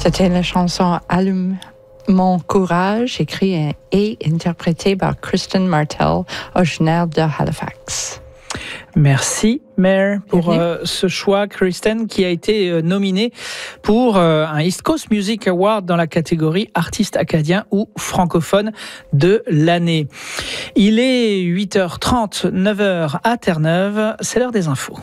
C'était la chanson Allume mon courage, écrite et interprétée par Kristen Martell, originaire de Halifax. Merci, Mare, pour ce choix. Kristen, qui a été nominée pour un East Coast Music Award dans la catégorie artiste acadien ou francophone de l'année. Il est 8h30, 9h à Terre-Neuve. C'est l'heure des infos.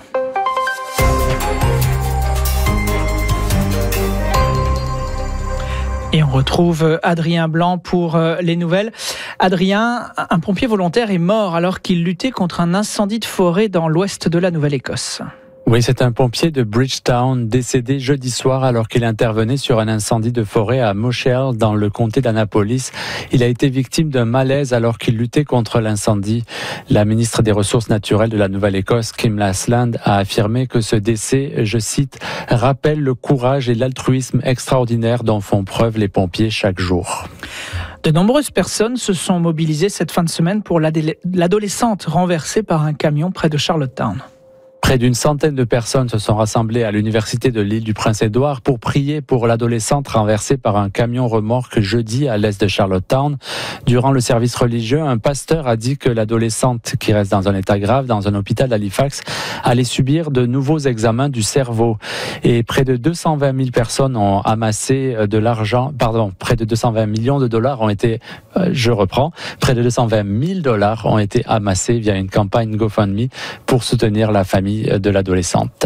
Et on retrouve Adrien Blanc pour les nouvelles. Adrien, un pompier volontaire est mort alors qu'il luttait contre un incendie de forêt dans l'ouest de la Nouvelle-Écosse. Oui, c'est un pompier de Bridgetown décédé jeudi soir alors qu'il intervenait sur un incendie de forêt à Mosheel dans le comté d'Annapolis. Il a été victime d'un malaise alors qu'il luttait contre l'incendie. La ministre des Ressources naturelles de la Nouvelle-Écosse, Kim Lasland, a affirmé que ce décès, je cite, « rappelle le courage et l'altruisme extraordinaire dont font preuve les pompiers chaque jour ». De nombreuses personnes se sont mobilisées cette fin de semaine pour l'adolescente renversée par un camion près de Charlottetown. Près d'une centaine de personnes se sont rassemblées à l'université de l'île du Prince-Édouard pour prier pour l'adolescente renversée par un camion remorque jeudi à l'est de Charlottetown. Durant le service religieux, un pasteur a dit que l'adolescente, qui reste dans un état grave dans un hôpital d'Halifax, allait subir de nouveaux examens du cerveau. Et près de 220 000 personnes ont amassé de l'argent, près de 220 millions de dollars ont été, près de 220 000 dollars ont été amassés via une campagne GoFundMe pour soutenir la famille de l'adolescente.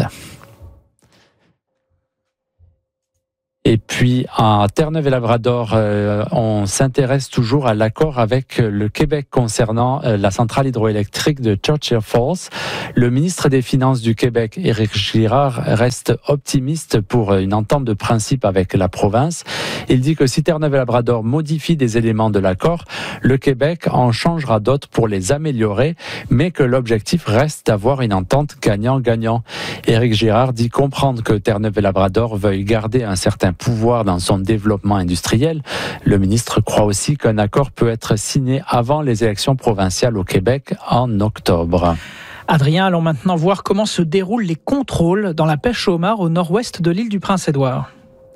Et puis, à Terre-Neuve-et-Labrador, on s'intéresse toujours à l'accord avec le Québec concernant la centrale hydroélectrique de Churchill Falls. Le ministre des Finances du Québec, Éric Girard, reste optimiste pour une entente de principe avec la province. Il dit que si Terre-Neuve-et-Labrador modifie des éléments de l'accord, le Québec en changera d'autres pour les améliorer, mais que l'objectif reste d'avoir une entente gagnant-gagnant. Éric Girard dit comprendre que Terre-Neuve-et-Labrador veuille garder un certain pouvoir dans son développement industriel. Le ministre croit aussi qu'un accord peut être signé avant les élections provinciales au Québec en octobre. Adrien, allons maintenant voir comment se déroulent les contrôles dans la pêche au homard au nord-ouest de l'île du Prince-Édouard.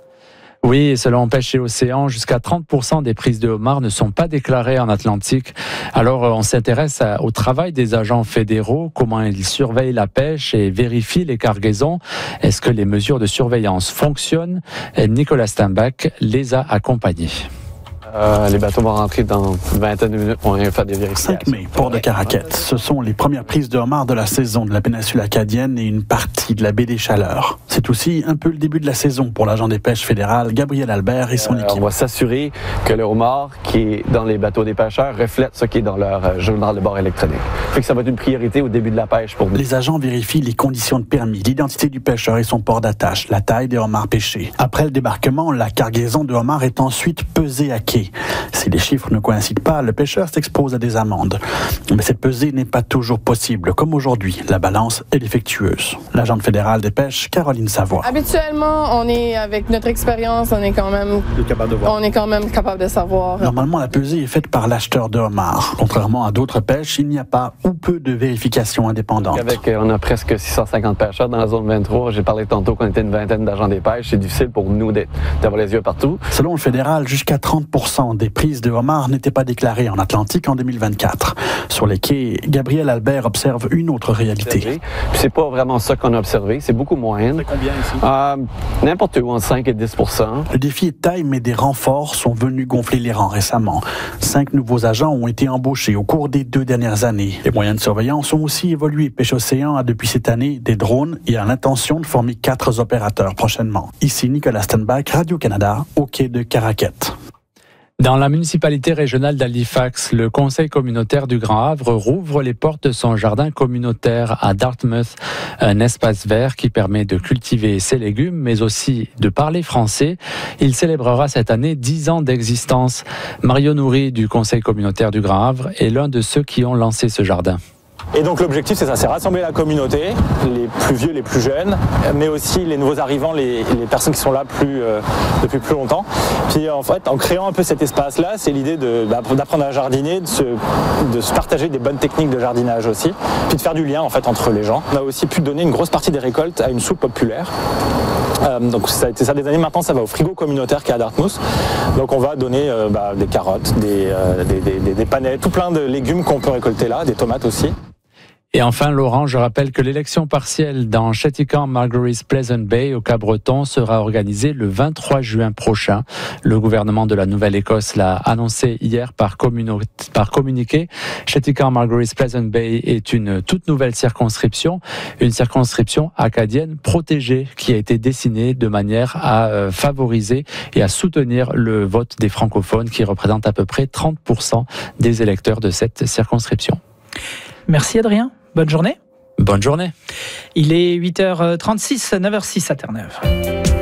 Oui, selon Pêche et Océan, jusqu'à 30% des prises de homards ne sont pas déclarées en Atlantique. Alors, on s'intéresse au travail des agents fédéraux, comment ils surveillent la pêche et vérifient les cargaisons. Est-ce que les mesures de surveillance fonctionnent? Nicolas Steinbach les a accompagnés. Les bateaux vont rentrer dans une vingtaine de minutes pour faire des vérifications. 5 mai, port de Caraquette. Ce sont les premières prises de homards de la saison de la péninsule acadienne et une partie de la baie des Chaleurs. C'est aussi un peu le début de la saison pour l'agent des pêches fédéral, Gabriel Albert et son équipe. On va s'assurer que le homard qui est dans les bateaux des pêcheurs reflète ce qui est dans leur journal de bord électronique. Fait que ça va être une priorité au début de la pêche pour nous. Les agents vérifient les conditions de permis, l'identité du pêcheur et son port d'attache, la taille des homards pêchés. Après le débarquement, la cargaison de homards est ensuite pesée à quai. Si les chiffres ne coïncident pas, le pêcheur s'expose à des amendes. Mais cette pesée n'est pas toujours possible, comme aujourd'hui. La balance est défectueuse. L'agente fédérale des pêches, Caroline Savoie. Habituellement, on est avec notre expérience, on est quand même capable de savoir. Normalement, la pesée est faite par l'acheteur de homards. Contrairement à d'autres pêches, il n'y a pas ou peu de vérification indépendante. On a presque 650 pêcheurs dans la zone 23. J'ai parlé tantôt qu'on était une vingtaine d'agents des pêches. C'est difficile pour nous d'avoir les yeux partout. Selon le fédéral, jusqu'à 30% des prises de homards n'étaient pas déclarées en Atlantique en 2024. Sur les quais, Gabriel Albert observe une autre réalité. C'est pas vraiment ça qu'on a observé. C'est beaucoup moins. C'est combien ici? N'importe où, entre 5 et 10%. Le défi est de taille, mais des renforts sont venus gonfler les rangs récemment. 5 nouveaux agents ont été embauchés au cours des 2 dernières années. Les moyens de surveillance ont aussi évolué. Pêche Océan a depuis cette année des drones et a l'intention de former 4 opérateurs prochainement. Ici Nicolas Steinbach, Radio-Canada, au quai de Caraquette. Dans la municipalité régionale d'Halifax, le conseil communautaire du Grand Havre rouvre les portes de son jardin communautaire à Dartmouth, un espace vert qui permet de cultiver ses légumes, mais aussi de parler français. Il célébrera cette année 10 ans d'existence. Mario Nourri du conseil communautaire du Grand Havre est l'un de ceux qui ont lancé ce jardin. Et donc l'objectif c'est ça, c'est rassembler la communauté, les plus vieux, les plus jeunes, mais aussi les nouveaux arrivants, les personnes qui sont là depuis plus longtemps. Puis en fait, en créant un peu cet espace-là, c'est l'idée d'apprendre à jardiner, de se partager des bonnes techniques de jardinage aussi, puis de faire du lien en fait entre les gens. On a aussi pu donner une grosse partie des récoltes à une soupe populaire. Donc ça a été ça des années, maintenant ça va au frigo communautaire qui est à Dartmouth. Donc on va donner des carottes, des panais, tout plein de légumes qu'on peut récolter là, des tomates aussi. Et enfin, Laurent, je rappelle que l'élection partielle dans Chéticamp, Margaret's Pleasant Bay, au Cap-Breton, sera organisée le 23 juin prochain. Le gouvernement de la Nouvelle-Écosse l'a annoncé hier par communiqué. Chéticamp, Margaret's Pleasant Bay est une toute nouvelle circonscription, une circonscription acadienne protégée qui a été dessinée de manière à favoriser et à soutenir le vote des francophones qui représentent à peu près 30% des électeurs de cette circonscription. Merci Adrien. Bonne journée. Bonne journée. Il est 8h36, 9h06 à Terre-Neuve.